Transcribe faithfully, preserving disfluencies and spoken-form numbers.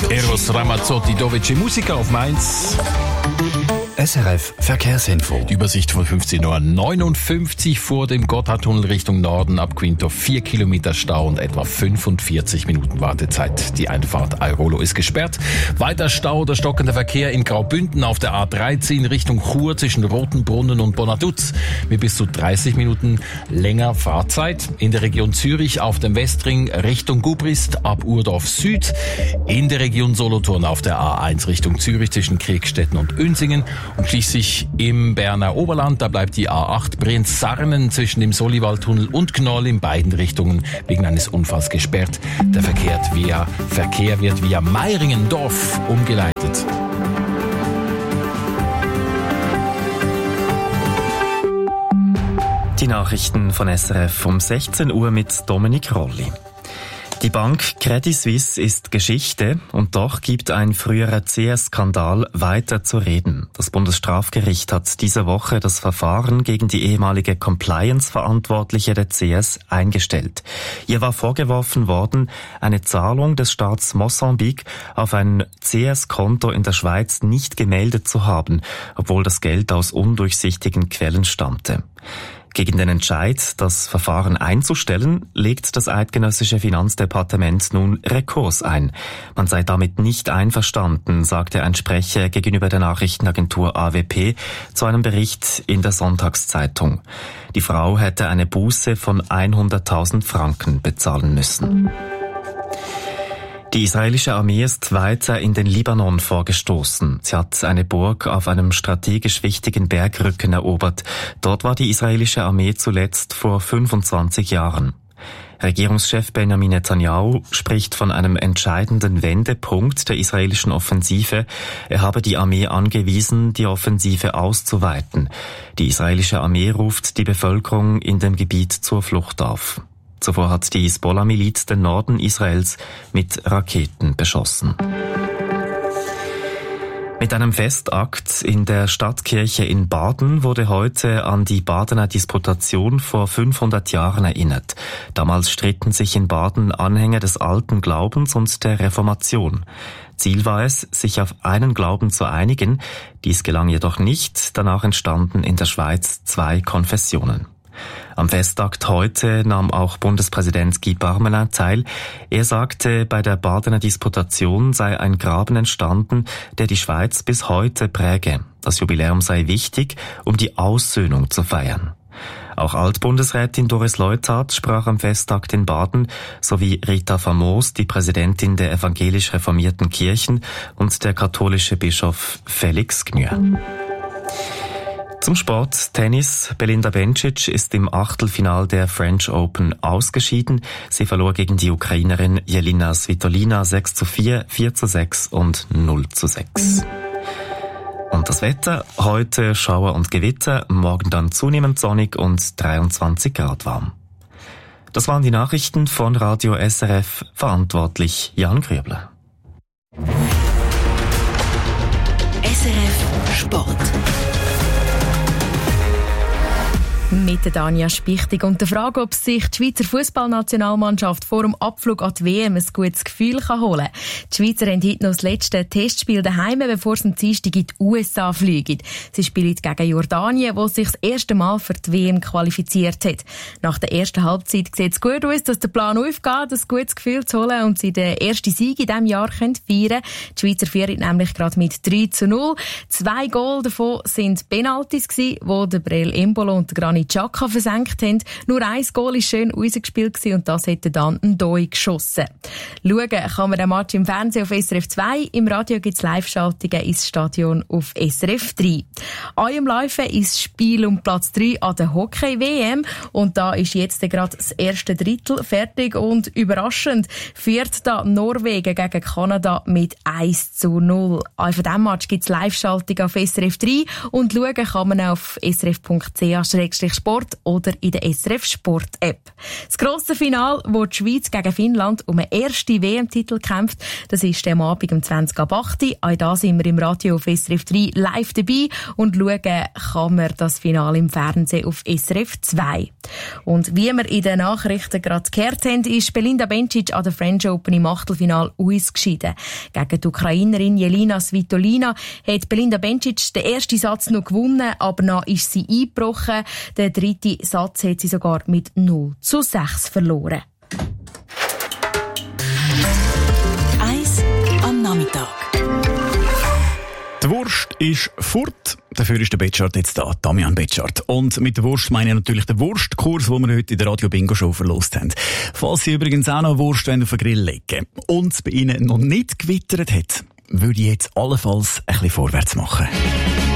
Eros Ramazzotti, Dovece Musica auf Mainz. S R F Verkehrsinfo. Die Übersicht von fünfzehn Uhr neunundfünfzig vor dem Gotthardtunnel Richtung Norden ab Quinto. Vier Kilometer Stau und etwa fünfundvierzig Minuten Wartezeit. Die Einfahrt Airolo ist gesperrt. Weiter Stau oder stockender Verkehr in Graubünden auf der A dreizehn Richtung Chur zwischen Rotenbrunnen und Bonaduz. Mit bis zu dreißig Minuten länger Fahrzeit. In der Region Zürich auf dem Westring Richtung Gubrist ab Urdorf Süd. In der Region Solothurn auf der A eins Richtung Zürich zwischen Kriegstetten und Unsingen. Und schließlich im Berner Oberland, da bleibt die A acht Brienz-Sarnen zwischen dem Soliwaldtunnel und Knoll in beiden Richtungen wegen eines Unfalls gesperrt. Der Verkehr, via, Verkehr wird via Meiringendorf umgeleitet. Die Nachrichten von S R F um sechzehn Uhr mit Dominik Rolli. Die Bank Credit Suisse ist Geschichte und doch gibt ein früherer C S-Skandal weiter zu reden. Das Bundesstrafgericht hat diese Woche das Verfahren gegen die ehemalige Compliance-Verantwortliche der C S eingestellt. Ihr war vorgeworfen worden, eine Zahlung des Staats Mosambik auf ein C S-Konto in der Schweiz nicht gemeldet zu haben, obwohl das Geld aus undurchsichtigen Quellen stammte. Gegen den Entscheid, das Verfahren einzustellen, legt das eidgenössische Finanzdepartement nun Rekurs ein. Man sei damit nicht einverstanden, sagte ein Sprecher gegenüber der Nachrichtenagentur A W P zu einem Bericht in der Sonntagszeitung. Die Frau hätte eine Buße von hunderttausend Franken bezahlen müssen. Die israelische Armee ist weiter in den Libanon vorgestoßen. Sie hat eine Burg auf einem strategisch wichtigen Bergrücken erobert. Dort war die israelische Armee zuletzt vor fünfundzwanzig Jahren. Regierungschef Benjamin Netanyahu spricht von einem entscheidenden Wendepunkt der israelischen Offensive. Er habe die Armee angewiesen, die Offensive auszuweiten. Die israelische Armee ruft die Bevölkerung in dem Gebiet zur Flucht auf. Zuvor hat die Hisbollah-Miliz den Norden Israels mit Raketen beschossen. Mit einem Festakt in der Stadtkirche in Baden wurde heute an die Badener Disputation vor fünfhundert Jahren erinnert. Damals stritten sich in Baden Anhänger des alten Glaubens und der Reformation. Ziel war es, sich auf einen Glauben zu einigen. Dies gelang jedoch nicht. Danach entstanden in der Schweiz zwei Konfessionen. Am Festakt heute nahm auch Bundespräsident Guy Parmelin teil. Er sagte, bei der Badener Disputation sei ein Graben entstanden, der die Schweiz bis heute präge. Das Jubiläum sei wichtig, um die Aussöhnung zu feiern. Auch Altbundesrätin Doris Leuthard sprach am Festakt in Baden, sowie Rita Famos, die Präsidentin der evangelisch reformierten Kirchen, und der katholische Bischof Felix Gnür. Zum Sport. Tennis. Belinda Bencic ist im Achtelfinal der French Open ausgeschieden. Sie verlor gegen die Ukrainerin Jelena Svitolina sechs zu vier, vier zu sechs und null zu sechs. Und das Wetter. Heute Schauer und Gewitter, morgen dann zunehmend sonnig und dreiundzwanzig Grad warm. Das waren die Nachrichten von Radio S R F, verantwortlich Jan Grübler. S R F Sport. Mit der Danja Spichtig und der Frage, ob sich die Schweizer Fußballnationalmannschaft vor dem Abflug an die W M ein gutes Gefühl holen kann. Die Schweizer haben heute noch das letzte Testspiel daheim, bevor sie am Dienstag in die U S A fliegen. Sie spielen gegen Jordanien, wo sich das erste Mal für die W M qualifiziert hat. Nach der ersten Halbzeit sieht es gut aus, dass der Plan aufgeht, ein gutes Gefühl zu holen und sie den ersten Sieg in diesem Jahr feiern können. Die Schweizer führen nämlich gerade mit drei zu null. Zwei Goal davon sind Penalties gewesen, wo der Breel Embolo und der Granit Xhaka versenkt haben. Nur ein Goal war schön rausgespielt und das hätte dann ein Doi geschossen. Schauen kann man den Match im Fernsehen auf S R F zwei. Im Radio gibt es Live-Schaltungen ins Stadion auf S R F drei. Eurem Laufen ist das Spiel um Platz drei an der Hockey-W M. Und da ist jetzt gerade das erste Drittel fertig und überraschend führt da Norwegen gegen Kanada mit eins zu null. Auch von diesem Match gibt es Live-Schaltungen auf S R F drei und schauen kann man auf srf punkt c h Sport oder in der S R F Sport App. Das grosse Finale, wo die Schweiz gegen Finnland um einen ersten W M-Titel kämpft, das ist am Abend um zwanzig ab acht. Auch da sind wir im Radio auf S R F drei live dabei und schauen kann man das Finale im Fernsehen auf S R F zwei. Und wie wir in den Nachrichten gerade gehört haben, ist Belinda Bencic an der French Open im Achtelfinale ausgeschieden. Gegen die Ukrainerin Jelena Svitolina hat Belinda Bencic den ersten Satz noch gewonnen, aber dann ist sie eingebrochen. Den dritten Satz hat sie sogar mit null zu sechs verloren. Eins am Nachmittag. Die Wurst ist fort. Dafür ist der Betschart jetzt da, Damian Betschart. Und mit der Wurst meine ich natürlich den Wurstkurs, den wir heute in der Radio Bingo Show verlost haben. Falls Sie übrigens auch noch Wurst auf den Grill legen und es bei Ihnen noch nicht gewittert hat, würde ich jetzt allenfalls ein bisschen vorwärts machen.